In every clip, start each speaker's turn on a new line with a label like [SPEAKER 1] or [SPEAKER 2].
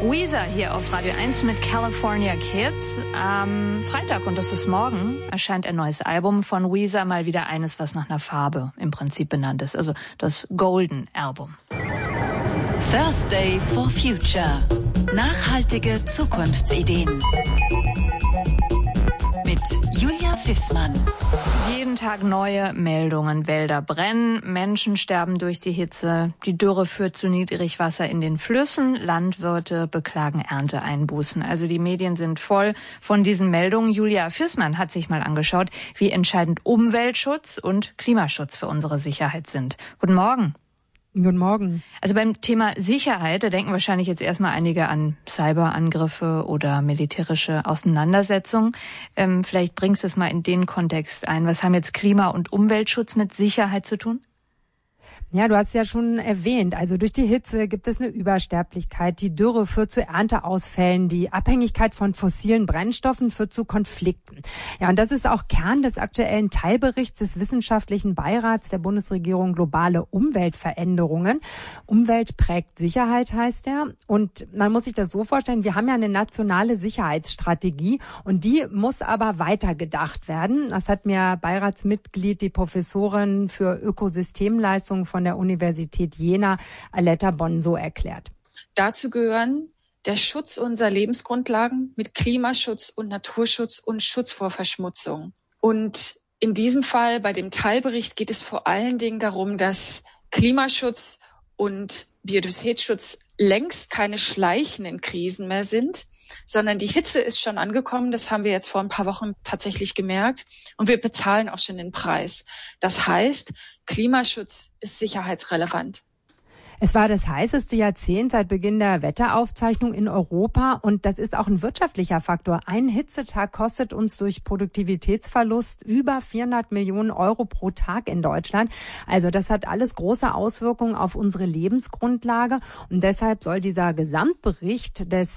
[SPEAKER 1] Weezer hier auf Radio 1 mit California Kids. Am Freitag, und das ist morgen, erscheint ein neues Album von Weezer, mal wieder eines, was nach einer Farbe im Prinzip benannt ist, also das Golden Album.
[SPEAKER 2] Thursday for Future. Nachhaltige Zukunftsideen. Mit Julia Fissmann.
[SPEAKER 1] Jeden Tag neue Meldungen. Wälder brennen, Menschen sterben durch die Hitze, die Dürre führt zu Niedrigwasser in den Flüssen, Landwirte beklagen Ernteeinbußen. Also die Medien sind voll von diesen Meldungen. Julia Fissmann hat sich mal angeschaut, wie entscheidend Umweltschutz und Klimaschutz für unsere Sicherheit sind. Guten Morgen.
[SPEAKER 3] Guten Morgen.
[SPEAKER 1] Also beim Thema Sicherheit, da denken wahrscheinlich jetzt erstmal einige an Cyberangriffe oder militärische Auseinandersetzungen. Vielleicht bringst du es mal in den Kontext ein. Was haben jetzt Klima- und Umweltschutz mit Sicherheit zu tun?
[SPEAKER 3] Ja, du hast ja schon erwähnt, also durch die Hitze gibt es eine Übersterblichkeit, die Dürre führt zu Ernteausfällen, die Abhängigkeit von fossilen Brennstoffen führt zu Konflikten. Ja, und das ist auch Kern des aktuellen Teilberichts des Wissenschaftlichen Beirats der Bundesregierung Globale Umweltveränderungen. Umwelt prägt Sicherheit, heißt er. Und man muss sich das so vorstellen, wir haben ja eine nationale Sicherheitsstrategie und die muss aber weitergedacht werden. Das hat mir Beiratsmitglied, die Professorin für Ökosystemleistungen von der Universität Jena, Aletta Bonn, so erklärt.
[SPEAKER 4] Dazu gehören der Schutz unserer Lebensgrundlagen mit Klimaschutz und Naturschutz und Schutz vor Verschmutzung. Und in diesem Fall, bei dem Teilbericht, geht es vor allen Dingen darum, dass Klimaschutz und Biodiversitätsschutz längst keine schleichenden Krisen mehr sind, sondern die Hitze ist schon angekommen. Das haben wir jetzt vor ein paar Wochen tatsächlich gemerkt. Und wir bezahlen auch schon den Preis. Das heißt, Klimaschutz ist sicherheitsrelevant.
[SPEAKER 3] Es war das heißeste Jahrzehnt seit Beginn der Wetteraufzeichnung in Europa und das ist auch ein wirtschaftlicher Faktor. Ein Hitzetag kostet uns durch Produktivitätsverlust über 400 Millionen Euro pro Tag in Deutschland. Also das hat alles große Auswirkungen auf unsere Lebensgrundlage und deshalb soll dieser Gesamtbericht des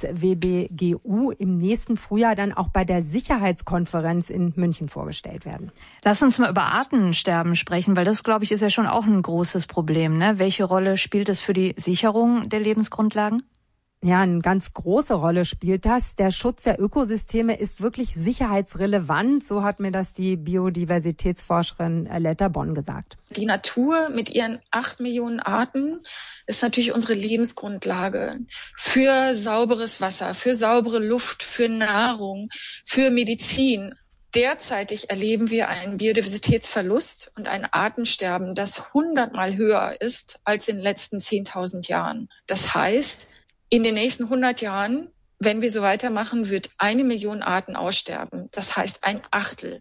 [SPEAKER 3] WBGU im nächsten Frühjahr dann auch bei der Sicherheitskonferenz in München vorgestellt werden.
[SPEAKER 1] Lass uns mal über Artensterben sprechen, weil das, glaube ich, ist ja schon auch ein großes Problem, ne? Welche Rolle spielt es für die Sicherung der Lebensgrundlagen?
[SPEAKER 3] Ja, eine ganz große Rolle spielt das. Der Schutz der Ökosysteme ist wirklich sicherheitsrelevant. So hat mir das die Biodiversitätsforscherin Aletta Bonn gesagt.
[SPEAKER 4] Die Natur mit ihren 8 Millionen Arten ist natürlich unsere Lebensgrundlage für sauberes Wasser, für saubere Luft, für Nahrung, für Medizin. Derzeitig erleben wir einen Biodiversitätsverlust und ein Artensterben, das 100-mal höher ist als in den letzten 10.000 Jahren. Das heißt, in den nächsten 100 Jahren, wenn wir so weitermachen, wird 1 Million Arten aussterben. Das heißt ein Achtel.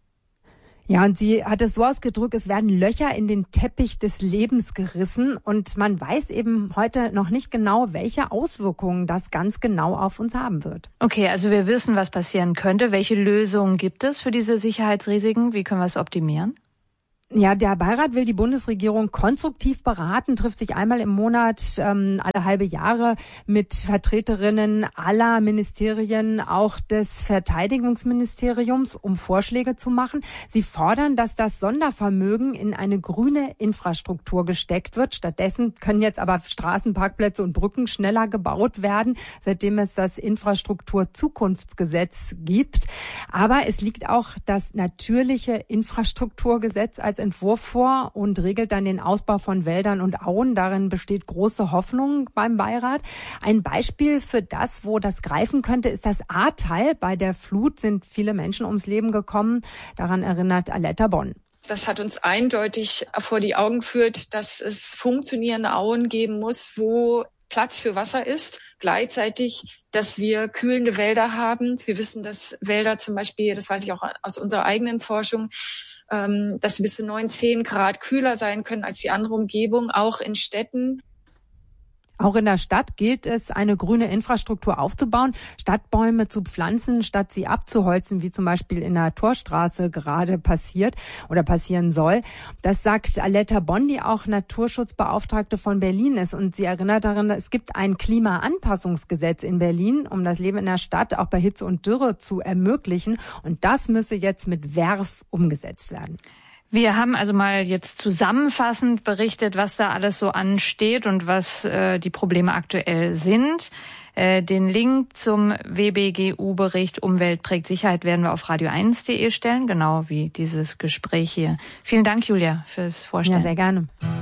[SPEAKER 3] Ja, und sie hat es so ausgedrückt, es werden Löcher in den Teppich des Lebens gerissen und man weiß eben heute noch nicht genau, welche Auswirkungen das ganz genau auf uns haben wird.
[SPEAKER 1] Okay, also wir wissen, was passieren könnte. Welche Lösungen gibt es für diese Sicherheitsrisiken? Wie können wir es optimieren?
[SPEAKER 3] Ja, der Beirat will die Bundesregierung konstruktiv beraten, trifft sich einmal im Monat, alle halbe Jahre mit Vertreterinnen aller Ministerien, auch des Verteidigungsministeriums, um Vorschläge zu machen. Sie fordern, dass das Sondervermögen in eine grüne Infrastruktur gesteckt wird. Stattdessen können jetzt aber Straßenparkplätze und Brücken schneller gebaut werden, seitdem es das Infrastrukturzukunftsgesetz gibt. Aber es liegt auch das natürliche Infrastrukturgesetz als Entwurf vor und regelt dann den Ausbau von Wäldern und Auen. Darin besteht große Hoffnung beim Beirat. Ein Beispiel für das, wo das greifen könnte, ist das Ahrtal. Bei der Flut sind viele Menschen ums Leben gekommen. Daran erinnert Aletta Bonn.
[SPEAKER 4] Das hat uns eindeutig vor die Augen geführt, dass es funktionierende Auen geben muss, wo Platz für Wasser ist. Gleichzeitig, dass wir kühlende Wälder haben. Wir wissen, dass Wälder zum Beispiel, das weiß ich auch aus unserer eigenen Forschung, dass sie bis zu 9, 10 Grad kühler sein können als die andere Umgebung, auch in Städten.
[SPEAKER 3] Auch in der Stadt gilt es, eine grüne Infrastruktur aufzubauen, Stadtbäume zu pflanzen, statt sie abzuholzen, wie zum Beispiel in der Torstraße gerade passiert oder passieren soll. Das sagt Aletta Bonn, die auch Naturschutzbeauftragte von Berlin ist. Und sie erinnert daran, es gibt ein Klimaanpassungsgesetz in Berlin, um das Leben in der Stadt auch bei Hitze und Dürre zu ermöglichen. Und das müsse jetzt mit Werf umgesetzt werden.
[SPEAKER 1] Wir haben also mal jetzt zusammenfassend berichtet, was da alles so ansteht und was die Probleme aktuell sind. Den Link zum WBGU-Bericht Umwelt prägt Sicherheit werden wir auf radio1.de stellen, genau wie dieses Gespräch hier. Vielen Dank, Julia, fürs Vorstellen.
[SPEAKER 3] Ja, sehr gerne.